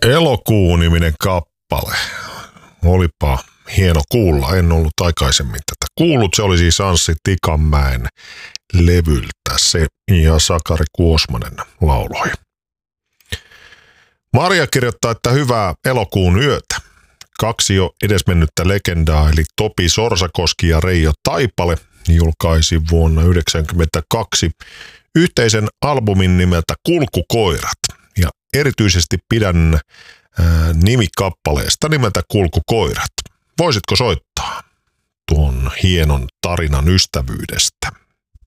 Elokuu-niminen kappale. Olipa hieno kuulla. En ollut aikaisemmin tätä kuullut. Se oli siis Anssi Tikanmäen levyltä se ja Sakari Kuosmanen lauloi. Maria kirjoittaa, että hyvää elokuun yötä. 2 jo edesmennyttä legendaa eli Topi Sorsakoski ja Reijo Taipale julkaisi vuonna 1992 yhteisen albumin nimeltä Kulkukoirat. Ja erityisesti pidän nimikappaleesta nimeltä Kulkukoirat. Voisitko soittaa tuon hienon tarinan ystävyydestä?